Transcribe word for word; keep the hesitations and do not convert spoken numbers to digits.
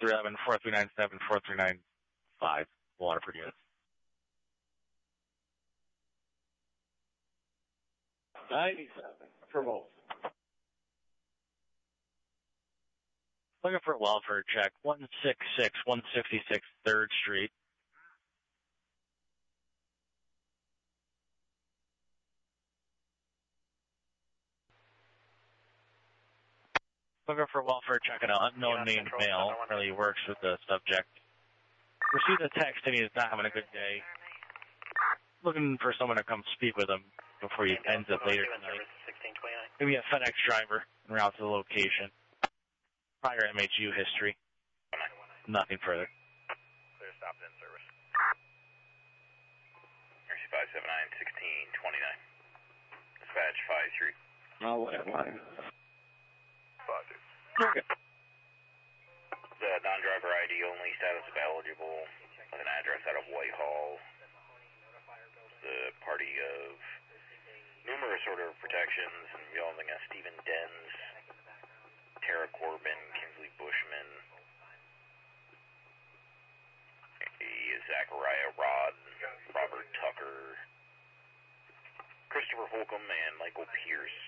three eleven, four three nine seven, four three nine five, Waterford units. ninety-seven for both. Looking for a welfare check, one sixty-six, one sixty-six third Street. Looking for a welfare check on an unknown named male. Really works with the subject. Received a text and he's not having a good day. Looking for someone to come speak with him before he ends it later tonight. Maybe a FedEx driver en route to the location. Prior M H U history. Nothing further. Clear, stopped in service. Mercy five seven nine, sixteen twenty-nine. Dispatch five three. Oh, wait, line. five two. Okay. The non-driver I D only, status of eligible, with an address out of Whitehall. The party of numerous order of protections involving a Stephen Denz, Tara Corbin, Kinsley Bushman, a Zachariah Rod, Robert Tucker, Christopher Holcomb, and Michael Pierce.